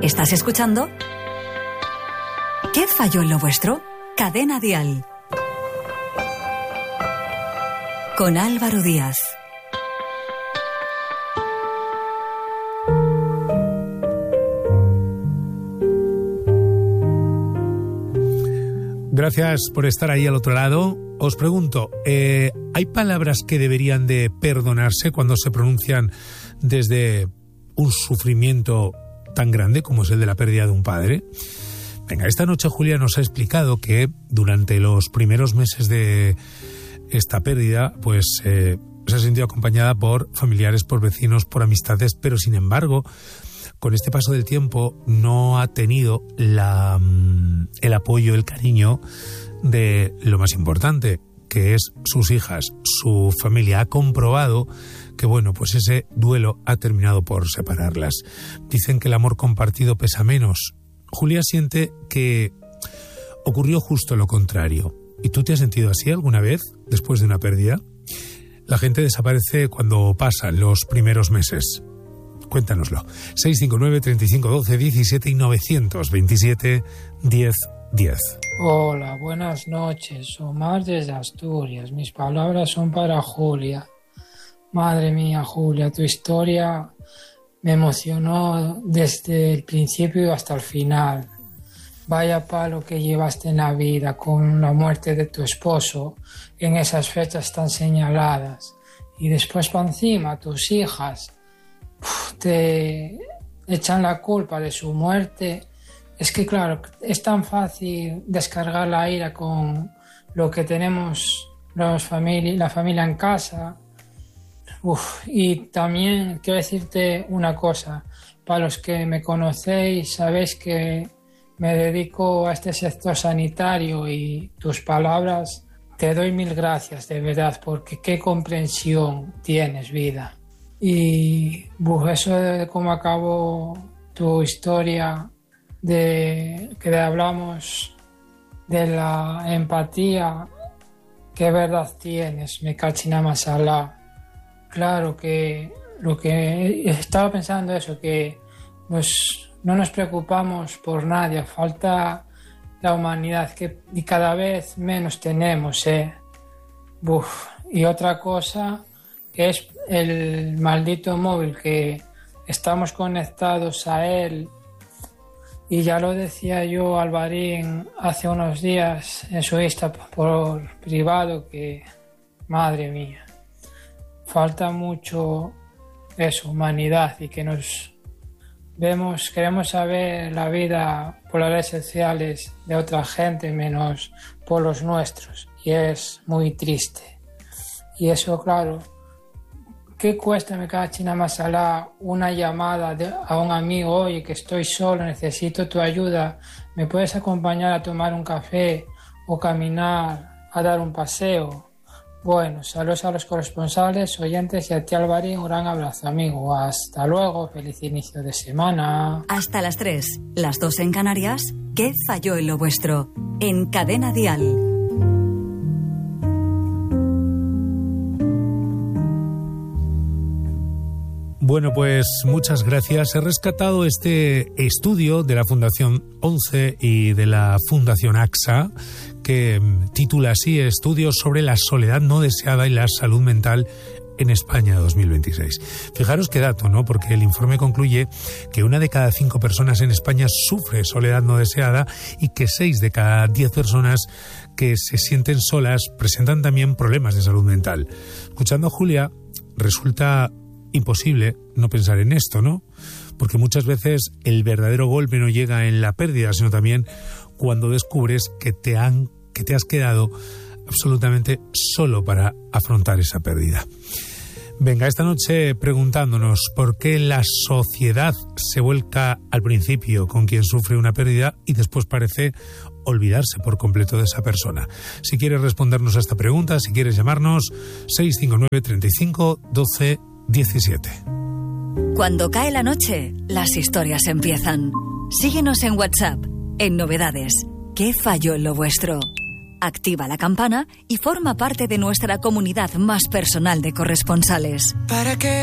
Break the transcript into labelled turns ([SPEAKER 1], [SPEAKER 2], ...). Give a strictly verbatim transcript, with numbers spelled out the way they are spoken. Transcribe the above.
[SPEAKER 1] ¿Estás escuchando? ¿Qué falló en lo vuestro? Cadena Dial. Con Álvaro Díaz.
[SPEAKER 2] Gracias por estar ahí al otro lado. Os pregunto, eh, ¿hay palabras que deberían de perdonarse cuando se pronuncian desde un sufrimiento tan grande como es el de la pérdida de un padre? Venga, esta noche Julia nos ha explicado que durante los primeros meses de esta pérdida, pues eh, se ha sentido acompañada por familiares, por vecinos, por amistades, pero sin embargo, con este paso del tiempo no ha tenido la, el apoyo, el cariño de lo más importante, que es sus hijas, su familia. Ha comprobado que, bueno, pues ese duelo ha terminado por separarlas. Dicen que el amor compartido pesa menos. Julia siente que ocurrió justo lo contrario. ¿Y tú te has sentido así alguna vez después de una pérdida? La gente desaparece cuando pasan los primeros meses. Cuéntanoslo. seis cinco nueve, treinta y cinco, doce, diecisiete y novecientos veintisiete, diez, diez.
[SPEAKER 3] Hola, buenas noches. Omar desde Asturias. Mis palabras son para Julia. Madre mía, Julia, tu historia me emocionó desde el principio hasta el final. Vaya palo que llevaste en la vida con la muerte de tu esposo en esas fechas tan señaladas. Y después para encima, tus hijas te echan la culpa de su muerte. Es que claro, es tan fácil descargar la ira con lo que tenemos los famili- la familia en casa. Uf, y también quiero decirte una cosa, para los que me conocéis sabéis que me dedico a este sector sanitario y tus palabras, te doy mil gracias de verdad, porque qué comprensión tienes, vida. Y buf, eso de cómo acabó tu historia, de que hablamos de la empatía, qué verdad tienes, me cachina más alá. Claro que lo que estaba pensando eso, que nos, no nos preocupamos por nadie, falta la humanidad, que y cada vez menos tenemos, eh. Buf. Y otra cosa es el maldito móvil, que estamos conectados a él. Y ya lo decía yo, Alvarín, hace unos días en su Insta por privado, que madre mía, falta mucho eso, humanidad, y que nos vemos, queremos saber la vida por las redes sociales de otra gente menos por los nuestros, y es muy triste. Y eso, claro, ¿qué cuesta, me caga china masala, una llamada de, a un amigo? Oye, que estoy solo, necesito tu ayuda, ¿me puedes acompañar a tomar un café o caminar, a dar un paseo? Bueno, saludos a los corresponsales, oyentes, y a ti, Alvarín, un gran abrazo, amigo. Hasta luego, feliz inicio de semana.
[SPEAKER 1] Hasta las tres, las dos en Canarias. ¿Qué falló en lo vuestro? En Cadena Dial.
[SPEAKER 2] Bueno, pues muchas gracias. He rescatado este estudio de la Fundación once y de la Fundación A X A, que titula así: Estudios sobre la soledad no deseada y la salud mental en España dos mil veintiséis. Fijaros qué dato, ¿no? Porque el informe concluye que una de cada cinco personas en España sufre soledad no deseada y que seis de cada diez personas que se sienten solas presentan también problemas de salud mental. Escuchando a Julia, resulta imposible no pensar en esto, ¿no? Porque muchas veces el verdadero golpe no llega en la pérdida, sino también cuando descubres que te han, que te has quedado absolutamente solo para afrontar esa pérdida. Venga, esta noche preguntándonos por qué la sociedad se vuelca al principio con quien sufre una pérdida y después parece olvidarse por completo de esa persona. Si quieres respondernos a esta pregunta, si quieres llamarnos, seis cinco nueve, treinta y cinco, doce, diecisiete.
[SPEAKER 1] Cuando cae la noche, las historias empiezan. Síguenos en WhatsApp, en Novedades. ¿Qué falló en lo vuestro? Activa la campana y forma parte de nuestra comunidad más personal de corresponsales.
[SPEAKER 4] ¿Para qué?